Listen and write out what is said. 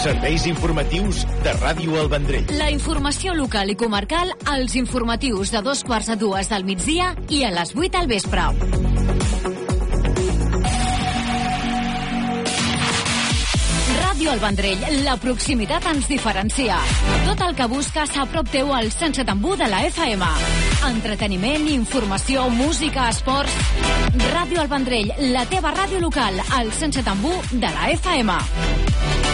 Serveis informatius de Ràdio El Vendrell. La informació local i comarcal als informatius de 2:45 del migdia i a les 8 al vespre. Ràdio El Vendrell, la proximitat ens diferencia. Tot el que busques a prop teu al 107.1 de la FM. Entreteniment, informació, música, esports. Ràdio El Vendrell, la teva ràdio local, al 107.1 de la FM.